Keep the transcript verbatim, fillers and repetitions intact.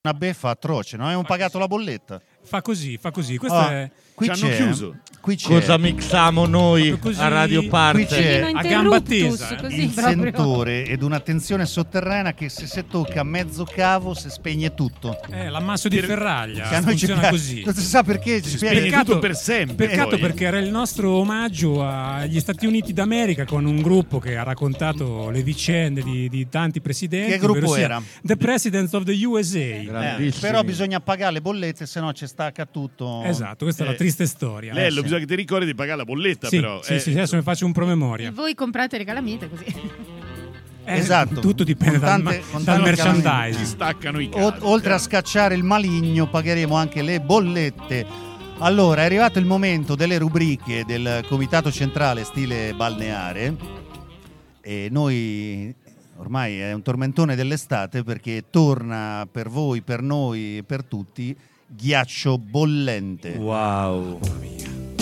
una beffa atroce, non abbiamo pagato la bolletta. Fa così, fa così. Questo oh, è... Qui ci hanno chiuso. Qui c'è. Cosa mixiamo noi a Radio Parte? Qui c'è a gamba tesa eh? il proprio. Sentore ed una tensione sotterranea che se si tocca a mezzo cavo si spegne tutto. Eh, l'ammasso di ferraglia che funziona così. Non si sa perché si spegne peccato, tutto per sempre. Peccato poi. perché era il nostro omaggio agli Stati Uniti d'America con un gruppo che ha raccontato le vicende di, di tanti presidenti. Che gruppo era? The President of the U S A. Eh, però bisogna pagare le bollette, se no ci stacca tutto. Esatto, questa eh. è la triste storia. Lello, eh, sì. bisogna che ti ricordi di pagare la bolletta, sì, però. Sì, eh, sì, adesso mi faccio un promemoria. E voi comprate le calamite così. Eh, esatto. Tutto dipende tante, dal, dal merchandising. Si staccano i cavi. O, oltre a scacciare il maligno, pagheremo anche le bollette. Allora, è arrivato il momento delle rubriche del Comitato Centrale stile balneare. E noi... ormai è un tormentone dell'estate perché torna per voi, per noi, per tutti, ghiaccio bollente. Wow.